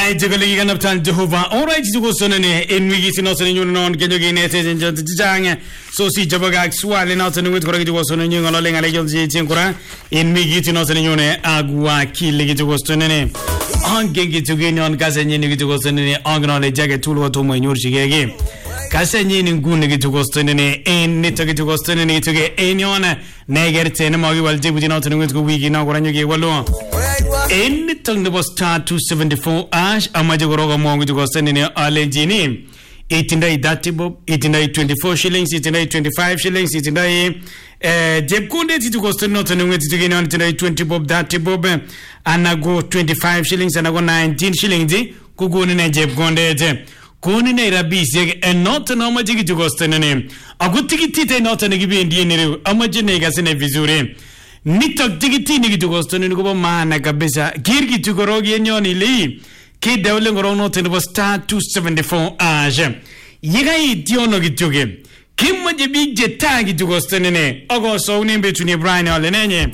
I jiggle up time Jehovah. All right, you go son in me getting us in your non getting it so see Jabagak swallowing out and with correct was on you on a ling in me getting us in your agua kill it was to name. On getting to gain on Cassanin it was in the organ jacket tool to my new game. Cassanin in Gunnig to go to in Nitaki to go to get any on negative and Mogul Dibby not in with week in our new alone. In the tongue the was star 274 ash Amajoroga Mongo to go sending Allegini 18 day Datibob 18 day 24 shillings 18 day 25 shillings 18 day Jeb Kunde to go to not and went to gain on today 20 bob Datibob and I go 25 shillings and I go 19 shillings Kugun and Jeb Gonde Kunine Rabis and not an Amajiki to go sending a good ticket not an Gibeon Dinero Amajinegas in a visure. Nitok tigitini to Goston in Gobama Kabesa, Kirki to Gorogi and Yoni Lee, Kid Devlin Rono was star 274 Aja. Yigai Diono Gituge, Kim was a big jet tag to Goston in a August name between Brian Allenene.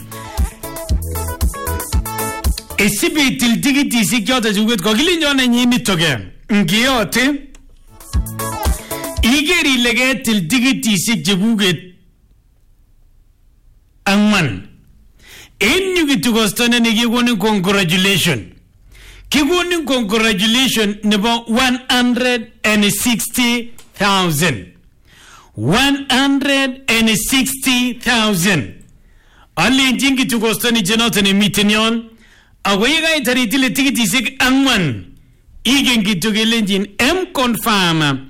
A sibi till diggity secured as you would Gogilion and Yinitoge. Giote Igeri legate till diggity sick Jabuget Angman. In you get to go stand and you want congratulation. Kiguni congratulation about 160,000. 160,000. Only jinky to go stand in Jonathan and Mitinion. Away guy taritile tickety sick angman. Igen get to get engine M confirm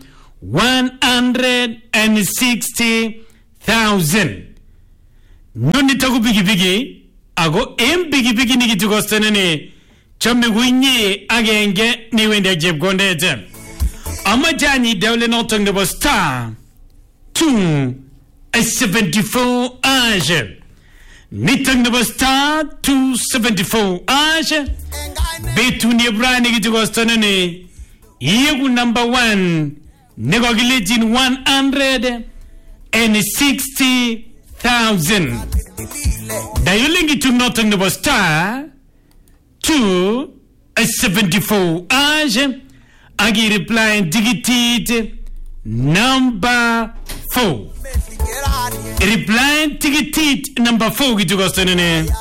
160,000. No need to go biggie. Ago biggie nigi to go stanene. Chummy winnie again get new in the Jeb Gondet. Amajani devil not on the star 274 Asia. Nitung the star 274 Asia. Between your brand nigi to go stanene. Yegu number 1. Negogilagin 160,000. Dialing it to not on the star 274 Aja Agi replying ticketed number 4. Replying ticketed number 4 to go